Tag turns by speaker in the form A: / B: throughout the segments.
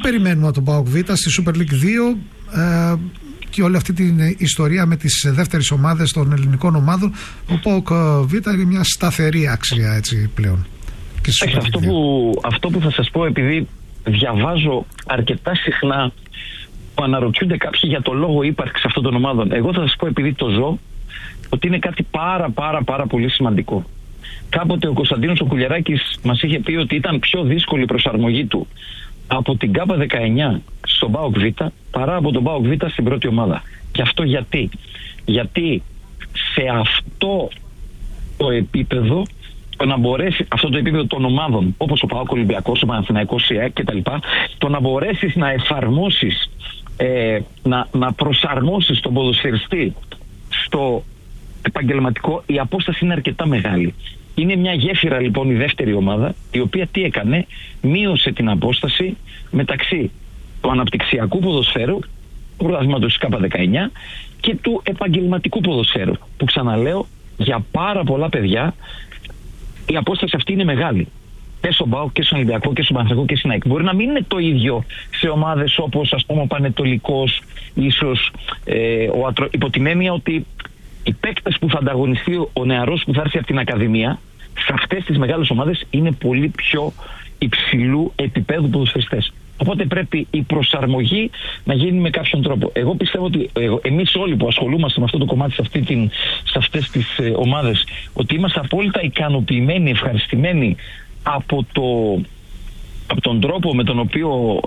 A: περιμένουμε από τον ΠΑΟΚ Β στη Super League 2 και όλη αυτή την ιστορία με τις δεύτερες ομάδες των ελληνικών ομάδων? Ο ΠΑΟΚ Β είναι μια σταθερή αξία έτσι πλέον.
B: Αυτό που θα σας πω, επειδή διαβάζω αρκετά συχνά που αναρωτιούνται κάποιοι για το λόγο ύπαρξης αυτών των ομάδων, εγώ θα σας πω, επειδή το ζω, ότι είναι κάτι πάρα πολύ σημαντικό. Κάποτε ο Κωνσταντίνος ο Κουλιεράκης μας είχε πει ότι ήταν πιο δύσκολη η προσαρμογή του από την ΚΑΠΑ 19 στον ΠΑΟΚ Β παρά από τον ΠΑΟΚ Β στην πρώτη ομάδα. Και αυτό γιατί σε αυτό το επίπεδο, το να μπορέσει, αυτό το επίπεδο των ομάδων όπως ο ΠΑΟΚ Ολυμπιακός, ο Παναθηναϊκός, η ΑΕΚ κτλ., το να μπορέσεις να εφαρμόσεις, να προσαρμόσεις τον ποδοσφαιριστή στο επαγγελματικό, η απόσταση είναι αρκετά μεγάλη. Είναι μια γέφυρα λοιπόν η δεύτερη ομάδα, η οποία τι έκανε? Μείωσε την απόσταση μεταξύ του αναπτυξιακού ποδοσφαίρου, του πρωταθλήματος της ΚΑΠΑ 19 και του επαγγελματικού ποδοσφαίρου, που ξαναλέω, για πάρα πολλά παιδιά η απόσταση αυτή είναι μεγάλη. Και στον ΠΑΟΚ και στον Ολυμπιακό και στον Παναθηναϊκό και στην ΑΕΚ. Μπορεί να μην είναι το ίδιο σε ομάδες όπως, ας πούμε, ο Πανετολικός, ίσως υπό την έννοια ότι οι παίκτες που θα ανταγωνιστεί ο νεαρός που θα έρθει από την Ακαδημία σε αυτές τις μεγάλες ομάδες είναι πολύ πιο υψηλού επίπεδου ποδοσφαιριστές. Οπότε πρέπει η προσαρμογή να γίνει με κάποιον τρόπο. Εγώ πιστεύω ότι εμείς όλοι που ασχολούμαστε με αυτό το κομμάτι σε αυτές τις ομάδες, ότι είμαστε απόλυτα ικανοποιημένοι, ευχαριστημένοι από τον τρόπο με τον οποίο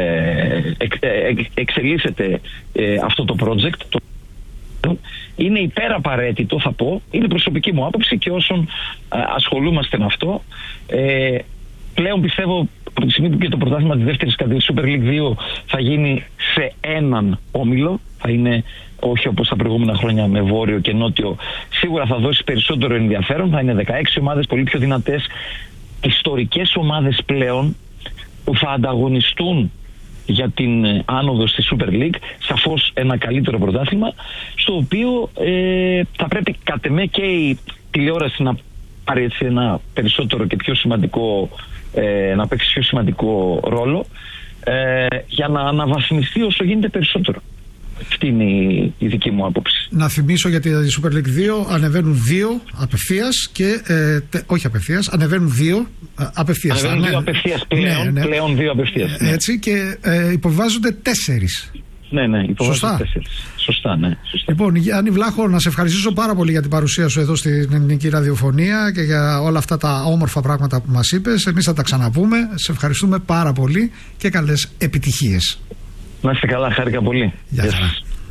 B: εξελίσσεται αυτό το project. Είναι υπεραπαραίτητο, θα πω, είναι προσωπική μου άποψη και όσων ασχολούμαστε με αυτό. Πλέον πιστεύω από τη στιγμή που και το πρωτάθλημα της δεύτερης κατηγορίας Super League 2 θα γίνει σε έναν όμιλο, θα είναι όχι όπως τα προηγούμενα χρόνια με βόρειο και νότιο, σίγουρα θα δώσει περισσότερο ενδιαφέρον, θα είναι 16 ομάδες πολύ πιο δυνατές, ιστορικές ομάδες πλέον που θα ανταγωνιστούν για την άνοδο στη Super League, σαφώς ένα καλύτερο πρωτάθλημα, στο οποίο θα πρέπει κατ' εμέ και η τηλεόραση να πάρει έτσι ένα περισσότερο και πιο σημαντικό, να παίξει πιο σημαντικό ρόλο, για να αναβαθμιστεί όσο γίνεται περισσότερο. Αυτή είναι η δική μου άποψη.
A: Να θυμίσω για τη Super League 2 ανεβαίνουν 2 απευθείας και όχι απευθείας, ανεβαίνουν 2 απευθείας.
B: Ανεβαίνουν 2 απευθείας πλέον, ναι. Πλέον 2 απευθείας. Ναι.
A: Έτσι, και υποβιβάζονται 4.
B: Ναι, υποβιβάζονται 4. Σωστά, ναι. Σωστά.
A: Λοιπόν, Γιάννη Βλάχο, να σε ευχαριστήσω πάρα πολύ για την παρουσία σου εδώ στην Ελληνική Ραδιοφωνία και για όλα αυτά τα όμορφα πράγματα που μας είπες. Εμείς θα τα ξαναπούμε. Σε ευχαριστούμε πάρα πολύ και καλές επιτυχίες.
B: Να είστε καλά, χάρηκα πολύ.
A: Γεια σας.